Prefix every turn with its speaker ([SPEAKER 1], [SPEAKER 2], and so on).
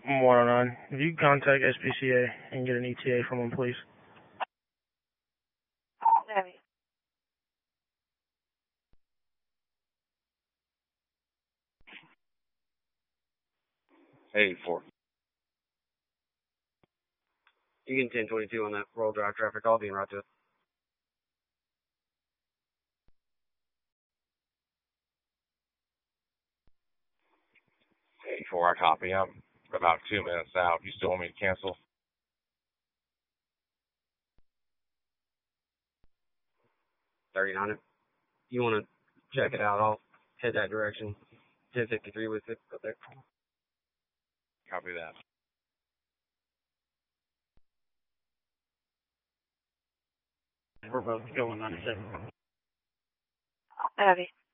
[SPEAKER 1] 109. If you contact SPCA and get an ETA from them, please.
[SPEAKER 2] Heavy.
[SPEAKER 3] 84.
[SPEAKER 4] You can 1022 on that Royal Drive traffic. I'll be in right to it.
[SPEAKER 3] Before I copy, I'm about 2 minutes out. You still want me to cancel?
[SPEAKER 4] $39. You want to check it out? I'll head that direction. 1053 with it up there.
[SPEAKER 3] Copy that.
[SPEAKER 1] We're both going 97.
[SPEAKER 2] Heavy.